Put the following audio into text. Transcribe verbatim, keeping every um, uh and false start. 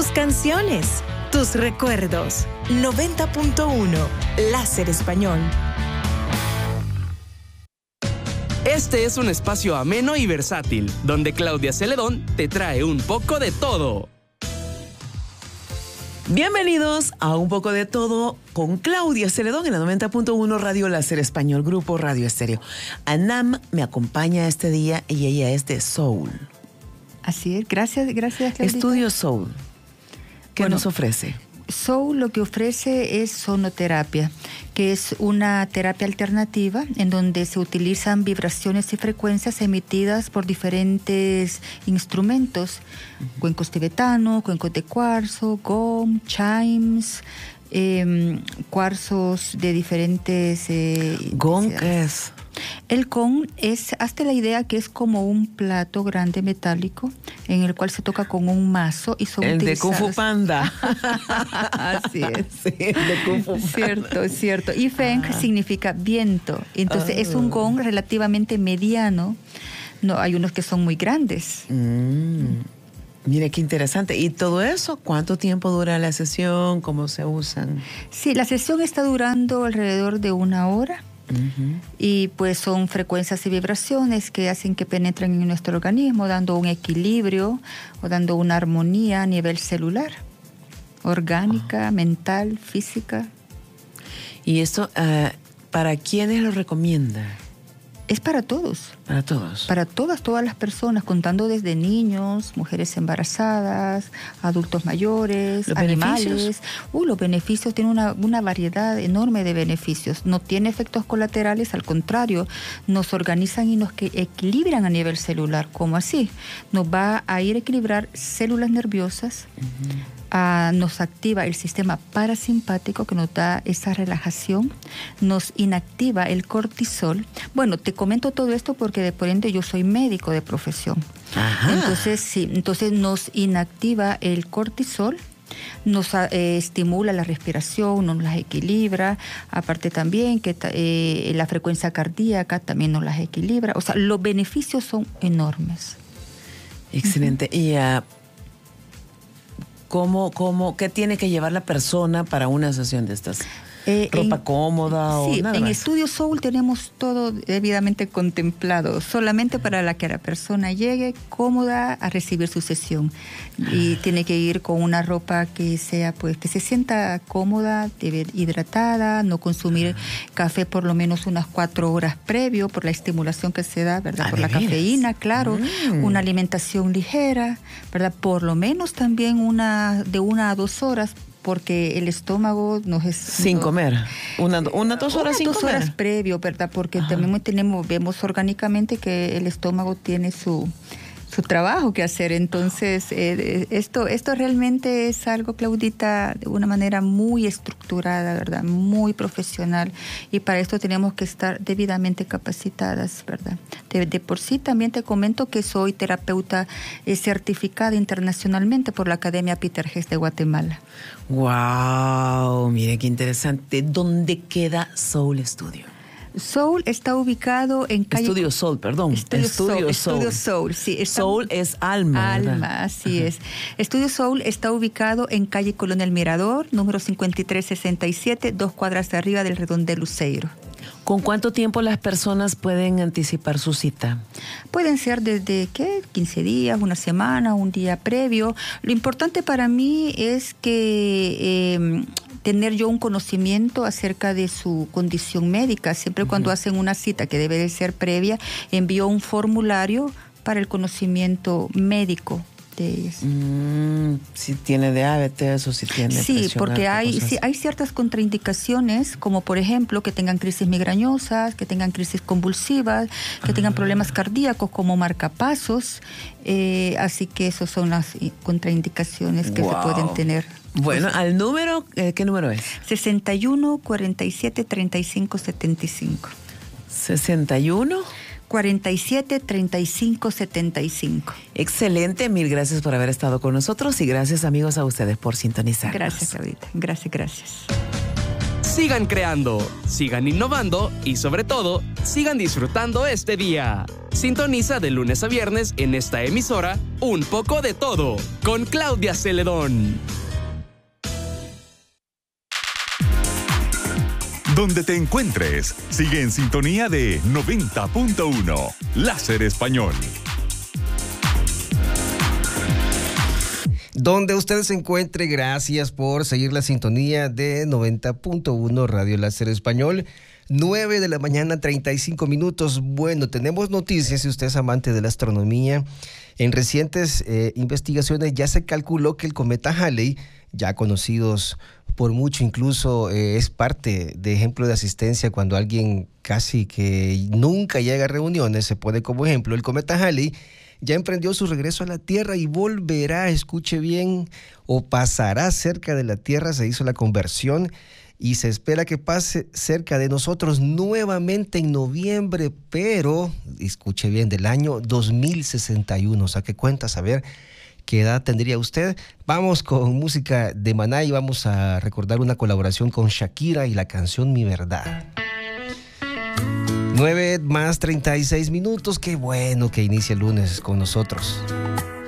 canciones, tus recuerdos. noventa punto uno, Láser Español. Este es un espacio ameno y versátil, donde Claudia Celedón te trae un poco de todo. Bienvenidos a Un Poco de Todo con Claudia Celedón en la noventa punto uno Radio Láser Español, Grupo Radio Estéreo. Anam me acompaña este día y ella es de Soul. Así es, gracias, gracias Claudita. Estudio Soul. ¿Qué bueno, nos ofrece? Soul lo que ofrece es sonoterapia, que es una terapia alternativa en donde se utilizan vibraciones y frecuencias emitidas por diferentes instrumentos, uh-huh. cuencos tibetanos, cuencos de cuarzo, gong, chimes, eh, cuarzos de diferentes... Eh, ¿Gong qué es? El gong es, hazte la idea que es como un plato grande metálico en el cual se toca con un mazo y son el utilizados... de Kung Fu Panda. Así es. Sí, el de Kung Fu Panda. Cierto, cierto. Y feng ah. significa viento. Entonces oh. es un gong relativamente mediano. No, hay unos que son muy grandes. Mm. Mire qué interesante. ¿Y todo eso? ¿Cuánto tiempo dura la sesión? ¿Cómo se usan? Sí, la sesión está durando alrededor de una hora. Uh-huh. Y pues son frecuencias y vibraciones que hacen que penetren en nuestro organismo, dando un equilibrio o dando una armonía a nivel celular, orgánica, uh-huh. mental, física. ¿Y esto uh, para quiénes lo recomienda? Es para todos. Para todos. Para todas, todas las personas, contando desde niños, mujeres embarazadas, adultos mayores, ¿Los animales. Beneficios? Uh, los beneficios, tiene una, una variedad enorme de beneficios. No tiene efectos colaterales, al contrario, nos organizan y nos que equilibran a nivel celular. ¿Cómo así? Nos va a ir a equilibrar células nerviosas, uh-huh. Uh, nos activa el sistema parasimpático que nos da esa relajación, nos inactiva el cortisol. Bueno, te comento todo esto porque de por ende yo soy médico de profesión. Ajá. Entonces, sí, entonces nos inactiva el cortisol, nos eh, estimula la respiración, nos las equilibra, aparte también que eh, la frecuencia cardíaca también nos las equilibra. O sea, los beneficios son enormes. Excelente. Uh-huh. Y uh, ¿Cómo, cómo, qué tiene que llevar la persona para una sesión de estas? Eh, ¿Ropa en, cómoda o sí, nada en más? Estudio Soul tenemos todo debidamente contemplado, solamente para la que la persona llegue cómoda a recibir su sesión. Y ah. tiene que ir con una ropa que sea, pues, que se sienta cómoda, hidratada, no consumir ah. café por lo menos unas cuatro horas previo por la estimulación que se da, ¿verdad? Ah, por la veras? cafeína, claro. Mm. Una alimentación ligera, ¿verdad? Por lo menos también una de una a dos horas, porque el estómago nos es... Sin no, comer. Una, una dos horas una, sin dos comer. horas previo, ¿verdad? Porque Ajá. también tenemos, vemos orgánicamente que el estómago tiene su, su trabajo que hacer. Entonces, eh, esto, esto realmente es algo, Claudita, de una manera muy estructurada, ¿verdad? Muy profesional. Y para esto tenemos que estar debidamente capacitadas, ¿verdad? De, de por sí también te comento que soy terapeuta eh, certificada internacionalmente por la Academia Peter Hess de Guatemala. ¡Wow! Mire qué interesante. ¿Dónde queda Soul Studio? Soul está ubicado en calle... Estudio Soul, perdón. Estudio, Estudio Soul. Soul. Estudio Soul, sí. Está... Soul es alma, Alma, ¿verdad? así Ajá. es. Estudio Soul está ubicado en calle Colonel Mirador, número cincuenta y tres sesenta y siete, dos cuadras de arriba del Redondel Luceiro. ¿Con cuánto tiempo las personas pueden anticipar su cita? Pueden ser desde, ¿qué? quince días, una semana, un día previo. Lo importante para mí es que... Eh, tener yo un conocimiento acerca de su condición médica. Siempre uh-huh. cuando hacen una cita que debe de ser previa, envío un formulario para el conocimiento médico de ellas. Mm, si tiene diabetes o si tiene Sí, porque hay, sí, hay ciertas contraindicaciones, como por ejemplo que tengan crisis migrañosas, que tengan crisis convulsivas, que uh-huh. tengan problemas cardíacos como marcapasos. Eh, así que esas son las contraindicaciones que wow. se pueden tener. Bueno, pues, al número, eh, ¿qué número es? sesenta y uno, cuarenta y siete, treinta y cinco, setenta y cinco. ¿sesenta y uno? cuarenta y siete, treinta y cinco, setenta y cinco. Excelente, mil gracias por haber estado con nosotros y gracias amigos a ustedes por sintonizar. Gracias, Claudita. Gracias, gracias. Sigan creando, sigan innovando y sobre todo, sigan disfrutando este día. Sintoniza de lunes a viernes en esta emisora Un poco de todo con Claudia Celedón. Donde te encuentres, sigue en sintonía de noventa punto uno Láser Español. Donde usted se encuentre, gracias por seguir la sintonía de noventa punto uno Radio Láser Español. nueve de la mañana, treinta y cinco minutos. Bueno, tenemos noticias, si usted es amante de la astronomía. En recientes eh, investigaciones ya se calculó que el cometa Halley, ya conocidos por mucho, incluso eh, es parte de ejemplo de asistencia cuando alguien casi que nunca llega a reuniones, se pone como ejemplo. El cometa Halley ya emprendió su regreso a la Tierra y volverá, escuche bien, o pasará cerca de la Tierra. Se hizo la conversión y se espera que pase cerca de nosotros nuevamente en noviembre, pero, escuche bien, del año dos mil sesenta y uno. O sea, ¿qué cuenta saber qué edad tendría usted? Vamos con música de Maná y vamos a recordar una colaboración con Shakira y la canción Mi Verdad. nueve más treinta y seis minutos, qué bueno que inicia el lunes con nosotros.